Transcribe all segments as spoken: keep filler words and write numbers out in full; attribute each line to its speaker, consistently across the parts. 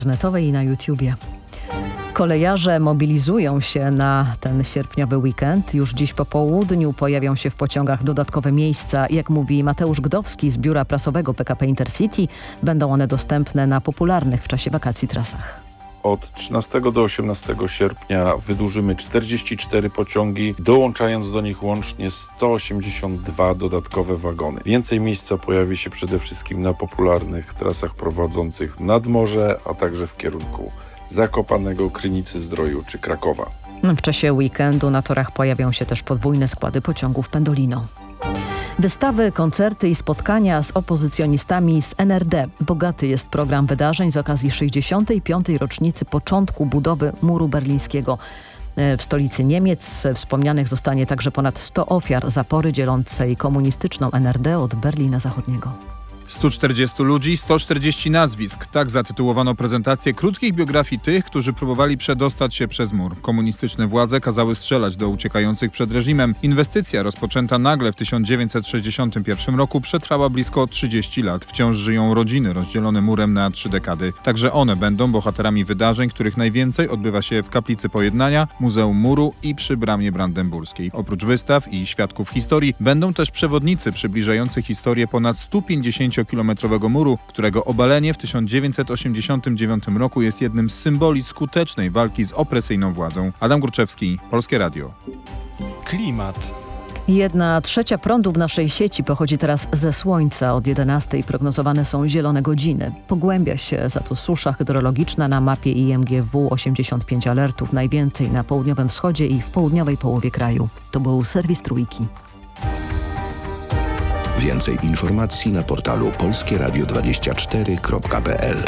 Speaker 1: internetowej i na YouTubie. Kolejarze mobilizują się na ten sierpniowy weekend. Już dziś po południu pojawią się w pociągach dodatkowe miejsca. Jak mówi Mateusz Gdowski z biura prasowego P K P Intercity, będą one dostępne na popularnych w czasie wakacji trasach.
Speaker 2: Od trzynastego do osiemnastego sierpnia wydłużymy czterdzieści cztery pociągi, dołączając do nich łącznie sto osiemdziesiąt dwa dodatkowe wagony. Więcej miejsca pojawi się przede wszystkim na popularnych trasach prowadzących nad morze, a także w kierunku Zakopanego, Krynicy-Zdroju czy Krakowa.
Speaker 1: W czasie weekendu na torach pojawią się też podwójne składy pociągów Pendolino. Wystawy, koncerty i spotkania z opozycjonistami z N R D. Bogaty jest program wydarzeń z okazji sześćdziesiątej piątej rocznicy początku budowy muru berlińskiego. W stolicy Niemiec wspomnianych zostanie także ponad sto ofiar zapory dzielącej komunistyczną N R D od Berlina Zachodniego.
Speaker 3: sto czterdzieści ludzi, sto czterdzieści nazwisk. Tak zatytułowano prezentację krótkich biografii tych, którzy próbowali przedostać się przez mur. Komunistyczne władze kazały strzelać do uciekających przed reżimem. Inwestycja rozpoczęta nagle w tysiąc dziewięćset sześćdziesiątym pierwszym roku przetrwała blisko trzydzieści lat. Wciąż żyją rodziny rozdzielone murem na trzy dekady. Także one będą bohaterami wydarzeń, których najwięcej odbywa się w Kaplicy Pojednania, Muzeum Muru i przy Bramie Brandenburskiej. Oprócz wystaw i świadków historii będą też przewodnicy przybliżający historię ponad stu pięćdziesięciu kilometrowego muru, którego obalenie w tysiąc dziewięćset osiemdziesiątym dziewiątym roku jest jednym z symboli skutecznej walki z opresyjną władzą. Adam Górczewski, Polskie Radio.
Speaker 4: Klimat.
Speaker 1: Jedna trzecia prądu w naszej sieci pochodzi teraz ze słońca. Od jedenastej prognozowane są zielone godziny. Pogłębia się za to susza hydrologiczna. Na mapie I M G W osiemdziesiąt pięć alertów, najwięcej na południowym wschodzie i w południowej połowie kraju. To był serwis Trójki.
Speaker 5: Więcej informacji na portalu polskie radio dwadzieścia cztery kropka p l.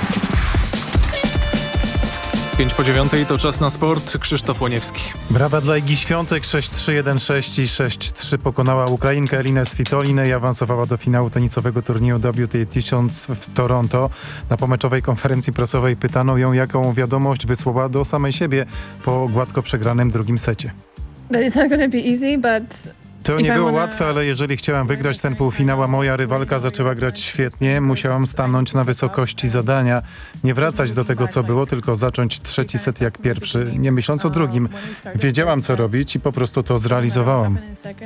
Speaker 4: pięć po dziewiątej to czas na sport. Krzysztof Łoniewski.
Speaker 6: Brawa dla Igi Świątek. sześć trzy, jeden sześć i sześć trzy pokonała Ukrainkę Elinę Svitolinę i awansowała do finału tenisowego turnieju W T A tysiąc w Toronto. Na pomeczowej konferencji prasowej pytano ją, jaką wiadomość wysłała do samej siebie po gładko przegranym drugim secie.
Speaker 7: That it's not gonna be easy, but
Speaker 6: To nie było łatwe, ale jeżeli chciałam wygrać ten półfinał, a moja rywalka zaczęła grać świetnie, musiałam stanąć na wysokości zadania. Nie wracać do tego, co było, tylko zacząć trzeci set jak pierwszy, nie myśląc o drugim. Wiedziałam, co robić i po prostu to zrealizowałam.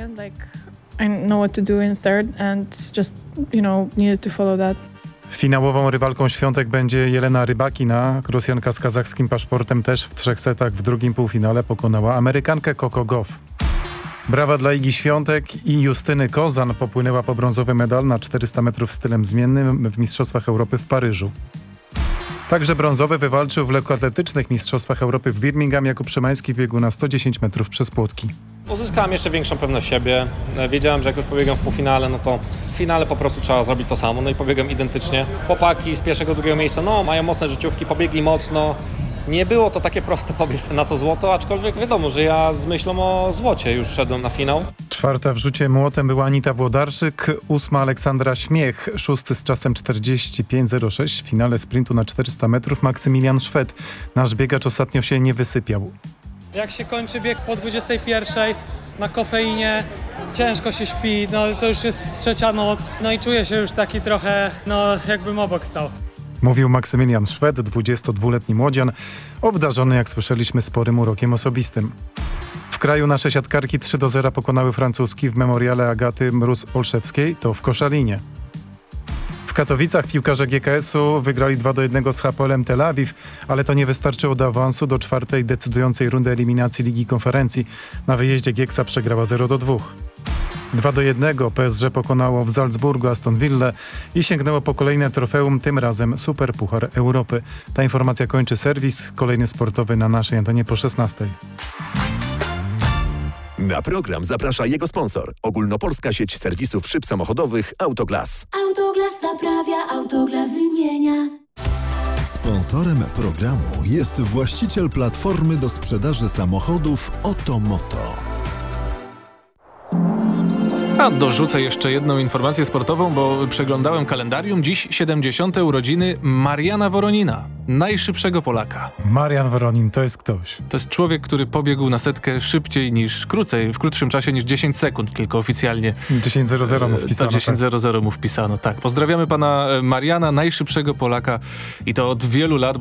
Speaker 6: Finałową rywalką Świątek będzie Jelena Rybakina. Rosjanka z kazachskim paszportem też w trzech setach w drugim półfinale pokonała Amerykankę Coco Gauff. Brawa dla Igi Świątek i Justyny Kozan. Popłynęła po brązowy medal na czterysta metrów stylem zmiennym w Mistrzostwach Europy w Paryżu. Także brązowy wywalczył w lekkoatletycznych Mistrzostwach Europy w Birmingham Jakub Szymański w biegu na sto dziesięć metrów przez płotki.
Speaker 8: Uzyskałem jeszcze większą pewność siebie. Wiedziałem, że jak już pobiegam w półfinale, no to w finale po prostu trzeba zrobić to samo. No i pobiegam identycznie. Chłopaki z pierwszego, drugiego miejsca, no mają mocne życiówki, pobiegli mocno. Nie było to takie proste pobiec na to złoto, aczkolwiek wiadomo, że ja z myślą o złocie już szedłem na finał.
Speaker 6: Czwarta w rzucie młotem była Anita Włodarczyk, ósma Aleksandra Śmiech, szósty z czasem czterdzieści pięć zero sześć w finale sprintu na czterysta metrów Maksymilian Szwed. Nasz biegacz ostatnio się nie wysypiał.
Speaker 9: Jak się kończy bieg po dwudziestej pierwszej na kofeinie, ciężko się śpi, no to już jest trzecia noc, no i czuję się już taki trochę, no jakbym obok stał.
Speaker 6: Mówił Maksymilian Szwed, dwudziestodwuletni młodzian, obdarzony, jak słyszeliśmy, sporym urokiem osobistym. W kraju nasze siatkarki trzy do zera pokonały francuski w memoriale Agaty Mróz-Olszewskiej, to w Koszalinie. W Katowicach piłkarze G K S-u wygrali dwa do jednego z Hapoelem Tel Awiw, ale to nie wystarczyło do awansu do czwartej decydującej rundy eliminacji Ligi Konferencji. Na wyjeździe Gieksa przegrała zero do dwóch. dwa do jednego P S G pokonało w Salzburgu Aston Villę i sięgnęło po kolejne trofeum, tym razem Superpuchar Europy. Ta informacja kończy serwis, kolejny sportowy na naszej antenie po szesnastej.
Speaker 5: Na program zaprasza jego sponsor. Ogólnopolska sieć serwisów szyb samochodowych Autoglas.
Speaker 10: Autoglas naprawia, Autoglas wymienia.
Speaker 11: Sponsorem programu jest właściciel platformy do sprzedaży samochodów Otomoto.
Speaker 4: A dorzucę jeszcze jedną informację sportową, bo przeglądałem kalendarium. Dziś siedemdziesiąte urodziny Mariana Woronina, najszybszego Polaka.
Speaker 6: Marian Woronin to jest ktoś.
Speaker 4: To jest człowiek, który pobiegł na setkę szybciej niż, krócej, w krótszym czasie niż dziesięć sekund, tylko oficjalnie.
Speaker 6: dziesięć zero zero mu wpisano.
Speaker 4: Tak, dziesięć zero zero mu wpisano, tak. Pozdrawiamy pana Mariana, najszybszego Polaka i to od wielu lat.